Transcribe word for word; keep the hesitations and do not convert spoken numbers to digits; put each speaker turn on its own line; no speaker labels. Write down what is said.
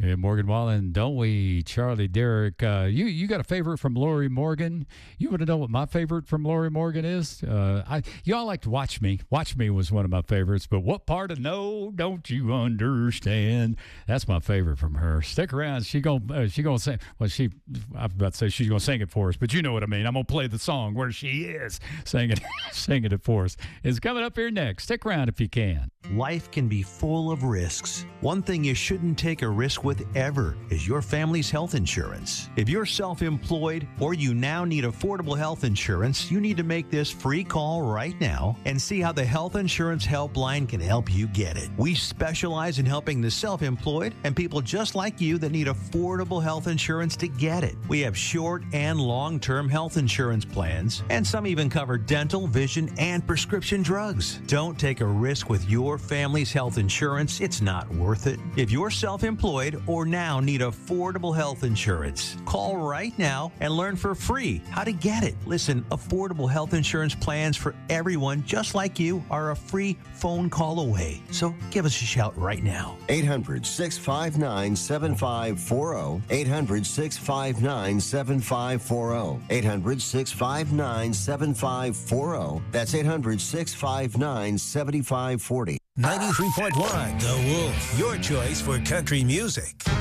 Yeah, Morgan Wallen, don't we, Charlie Derrick? Uh, you you got a favorite from Lori Morgan? You want to know what my favorite from Lori Morgan is? Uh, I y'all like to Watch Me. Watch Me was one of my favorites, but what part of No Don't You Understand? That's my favorite from her. Stick around. She gonna uh, she gonna sing. Well, she I was about to say she's gonna sing it for us, but you know what I mean. I'm gonna play the song where she is singing singing it for us. It's coming up here next. Stick around if you can.
Life can be full of risks. One thing you shouldn't take a risk with ever is your family's health insurance. If you're self-employed or you now need affordable health insurance, you need to make this free call right now and see how the Health Insurance Helpline can help you get it. We specialize in helping the self-employed and people just like you that need affordable health insurance to get it. We have short and long-term health insurance plans, and some even cover dental, vision, and prescription drugs. Don't take a risk with your family's health insurance. It's not worth it. If you're self-employed or now need affordable health insurance, call right now and learn for free how to get it. Listen, affordable health insurance plans for everyone just like you are a free phone call away. So give us a shout right now.
eight hundred, six five nine, seven five four zero. eight hundred, six five nine, seven five four zero. eight hundred, six five nine, seven five four zero. That's eight hundred, six five nine, seven five four zero.
ninety-three point one The Wolf, your choice for country music.